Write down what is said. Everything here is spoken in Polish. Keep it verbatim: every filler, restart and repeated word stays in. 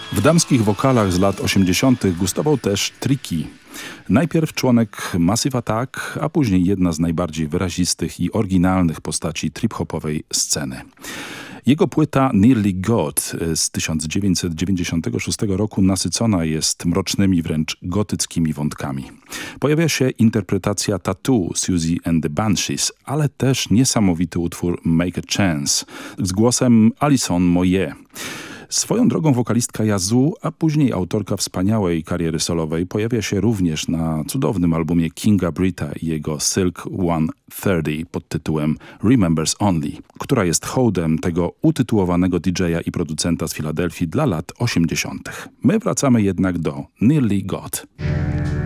W damskich wokalach z lat osiemdziesiątych gustował też Tricky. Najpierw członek Massive Attack, a później jedna z najbardziej wyrazistych i oryginalnych postaci trip-hopowej sceny. Jego płyta Nearly God z tysiąc dziewięćset dziewięćdziesiątego szóstego roku nasycona jest mrocznymi, wręcz gotyckimi wątkami. Pojawia się interpretacja Tattoo Susie and the Banshees, ale też niesamowity utwór Make a Chance z głosem Alison Moyet. Swoją drogą wokalistka Yazoo, a później autorka wspaniałej kariery solowej, pojawia się również na cudownym albumie Kinga Britta i jego Silk sto trzydzieści pod tytułem Remembers Only, która jest hołdem tego utytułowanego D J a i producenta z Filadelfii dla lat osiemdziesiątych. My wracamy jednak do Nearly God.